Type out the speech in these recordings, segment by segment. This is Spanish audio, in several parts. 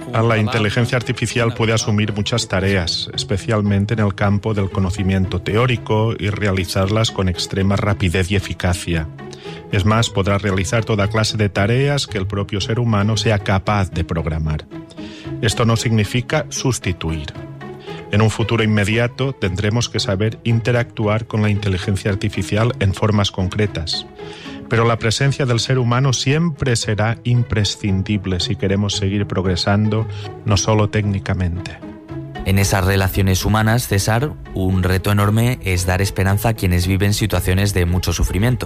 La inteligencia artificial puede asumir muchas tareas, especialmente en el campo del conocimiento teórico, y realizarlas con extrema rapidez y eficacia. Es más, podrá realizar toda clase de tareas que el propio ser humano sea capaz de programar. Esto no significa sustituir. En un futuro inmediato tendremos que saber interactuar con la inteligencia artificial en formas concretas. Pero la presencia del ser humano siempre será imprescindible si queremos seguir progresando, no solo técnicamente. En esas relaciones humanas, César, un reto enorme es dar esperanza a quienes viven situaciones de mucho sufrimiento.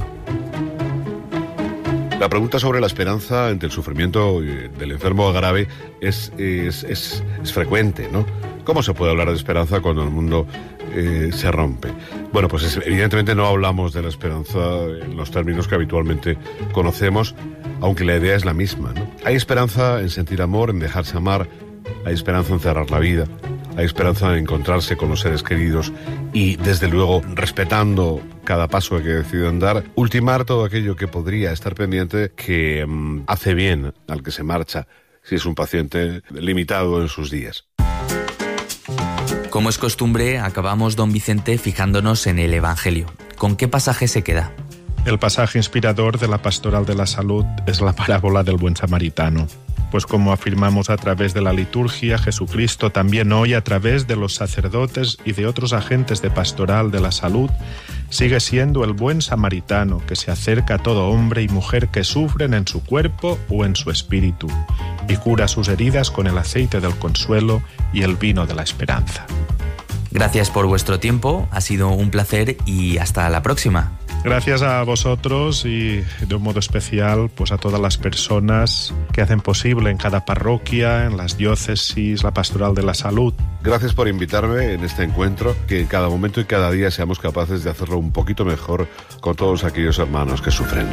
La pregunta sobre la esperanza ante el sufrimiento del enfermo grave es frecuente, ¿no? ¿Cómo se puede hablar de esperanza cuando el mundo se rompe? Bueno, pues evidentemente no hablamos de la esperanza en los términos que habitualmente conocemos, aunque la idea es la misma, ¿no? Hay esperanza en sentir amor, en dejarse amar, hay esperanza en cerrar la vida, hay esperanza en encontrarse con los seres queridos y, desde luego, respetando cada paso que deciden dar, ultimar todo aquello que podría estar pendiente que hace bien al que se marcha si es un paciente limitado en sus días. Como es costumbre, acabamos, don Vicente, fijándonos en el Evangelio. ¿Con qué pasaje se queda? El pasaje inspirador de la Pastoral de la Salud es la parábola del buen samaritano. Pues como afirmamos a través de la liturgia, Jesucristo también hoy, a través de los sacerdotes y de otros agentes de Pastoral de la Salud, sigue siendo el buen samaritano que se acerca a todo hombre y mujer que sufren en su cuerpo o en su espíritu y cura sus heridas con el aceite del consuelo y el vino de la esperanza. Gracias por vuestro tiempo, ha sido un placer y hasta la próxima. Gracias a vosotros y de un modo especial pues a todas las personas que hacen posible en cada parroquia, en las diócesis, la Pastoral de la Salud. Gracias por invitarme en este encuentro, que en cada momento y cada día seamos capaces de hacerlo un poquito mejor con todos aquellos hermanos que sufren.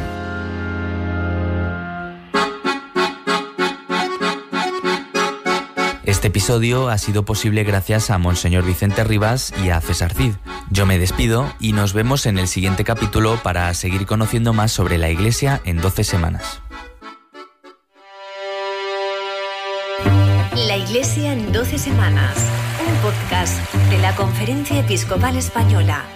Este episodio ha sido posible gracias a Monseñor Vicente Rivas y a César Cid. Yo me despido y nos vemos en el siguiente capítulo para seguir conociendo más sobre la Iglesia en 12 semanas. La Iglesia en 12 semanas, un podcast de la Conferencia Episcopal Española.